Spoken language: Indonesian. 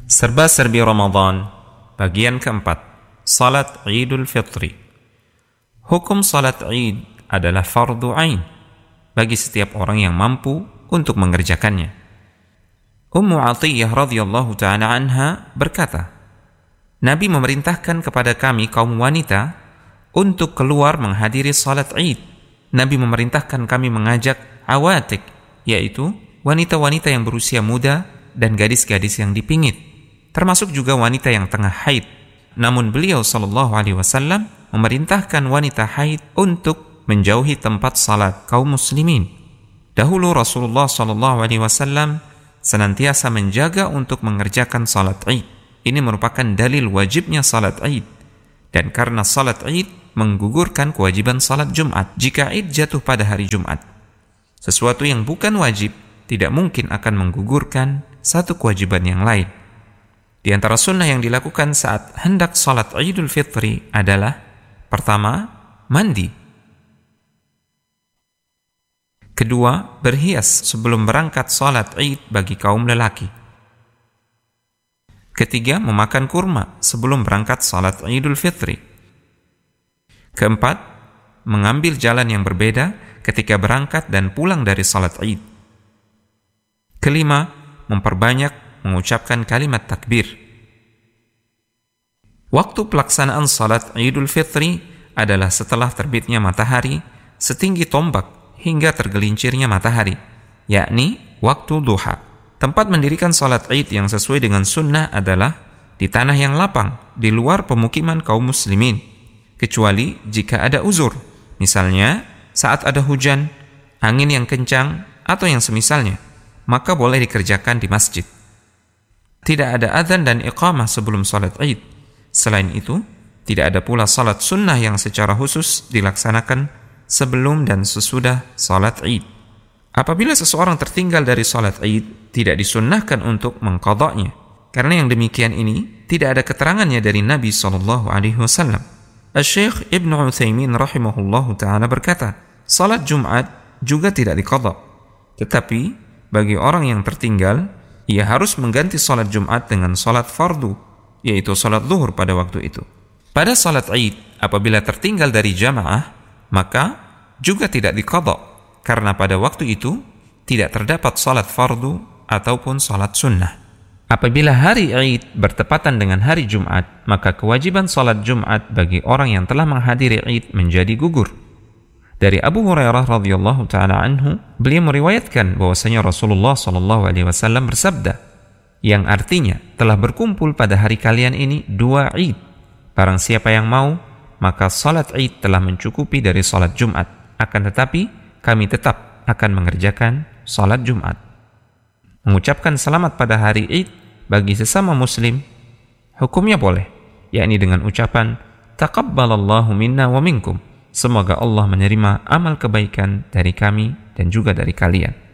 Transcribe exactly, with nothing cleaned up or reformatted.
Serba-serbi Ramadan, bagian keempat, Salat Idul Fitri. Hukum salat Id adalah fardu ain bagi setiap orang yang mampu untuk mengerjakannya. Ummu Athiyyah radhiyallahu ta'ala anha berkata, Nabi memerintahkan kepada kami kaum wanita untuk keluar menghadiri salat Id. Nabi memerintahkan kami mengajak awatik, yaitu wanita-wanita yang berusia muda dan gadis-gadis yang dipingit, termasuk juga wanita yang tengah haid. Namun beliau sallallahu alaihi wasallam memerintahkan wanita haid untuk menjauhi tempat salat kaum muslimin. Dahulu Rasulullah sallallahu alaihi wasallam senantiasa menjaga untuk mengerjakan salat Id. Ini merupakan dalil wajibnya salat Id. Dan karena salat Id menggugurkan kewajiban salat Jumat jika Id jatuh pada hari Jumat. Sesuatu yang bukan wajib tidak mungkin akan menggugurkan satu kewajiban yang lain. Di antara sunnah yang dilakukan saat hendak salat Idul Fitri adalah pertama, mandi. Kedua, berhias sebelum berangkat salat Id bagi kaum lelaki. Ketiga, memakan kurma sebelum berangkat salat Idul Fitri. Keempat, mengambil jalan yang berbeda ketika berangkat dan pulang dari salat Id. Kelima, memperbanyak mengucapkan kalimat takbir. Waktu pelaksanaan salat Idul Fitri adalah setelah terbitnya matahari setinggi tombak hingga tergelincirnya matahari, yakni waktu duha. Tempat mendirikan salat Id yang sesuai dengan sunnah adalah di tanah yang lapang, di luar pemukiman kaum muslimin, kecuali jika ada uzur, misalnya saat ada hujan, angin yang kencang, atau yang semisalnya, maka boleh dikerjakan di masjid. Tidak ada adzan dan iqamah sebelum salat Id. Selain itu, tidak ada pula salat sunnah yang secara khusus dilaksanakan sebelum dan sesudah salat Id. Apabila seseorang tertinggal dari salat Id, tidak disunnahkan untuk mengqadanya, karena yang demikian ini tidak ada keterangannya dari Nabi sallallahu alaihi wasallam. Asy-Syaikh Ibnu Utsaimin rahimahullahu taala berkata, salat Jumat juga tidak diqadha, tetapi bagi orang yang tertinggal, ia harus mengganti salat Jumat dengan salat fardu, yaitu salat zuhur pada waktu itu. Pada salat Id, apabila tertinggal dari jamaah, maka juga tidak diqadha, karena pada waktu itu tidak terdapat salat fardu ataupun salat sunnah. Apabila hari Id bertepatan dengan hari Jumat, maka kewajiban salat Jumat bagi orang yang telah menghadiri Id menjadi gugur. Dari Abu Hurairah radhiyallahu taala anhu, beliau meriwayatkan bahwasanya Rasulullah sallallahu alaihi wasallam bersabda, yang artinya telah berkumpul pada hari kalian ini dua Id. Barang siapa yang mau, maka salat Id telah mencukupi dari salat Jumat. Akan tetapi kami tetap akan mengerjakan salat Jumat. Mengucapkan selamat pada hari Id bagi sesama muslim hukumnya boleh, yakni dengan ucapan taqabbalallahu minna wa minkum. Semoga Allah menerima amal kebaikan dari kami dan juga dari kalian.